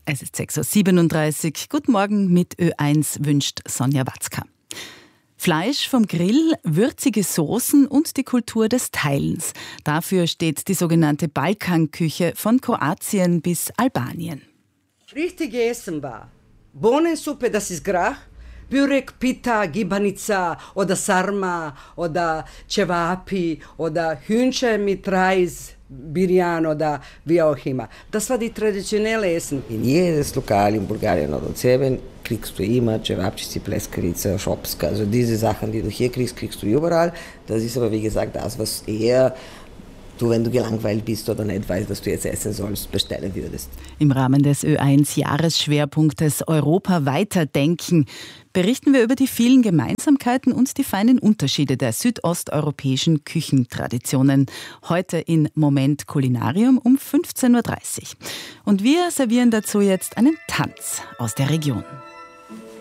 Es ist 6.37 Uhr. Guten Morgen mit Ö1 wünscht Sonja Watzka. Fleisch vom Grill, würzige Soßen und die Kultur des Teilens. Dafür steht die sogenannte Balkanküche von Kroatien bis Albanien. Richtige Essen war Bohnensuppe, das ist Grach, Börek, Pita, Gibanica oder Sarma oder Cevapi oder Hühnchen mit Reis, Birjan oder wie auch immer. Das war die traditionelle Essen. In jedes Lokal in Bulgarien oder Serbien kriegst du immer Cevapcici, Pleskarica, Schopska. Also diese Sachen, die du hier kriegst, kriegst du überall. Das ist aber wie gesagt das, was eher du, wenn du gelangweilt bist oder nicht weißt, was du jetzt essen sollst, bestellen würdest. Im Rahmen des Ö1-Jahresschwerpunktes Europa weiterdenken berichten wir über die vielen Gemeinsamkeiten und die feinen Unterschiede der südosteuropäischen Küchentraditionen. Heute in Moment Kulinarium um 15.30 Uhr. Und wir servieren dazu jetzt einen Tanz aus der Region.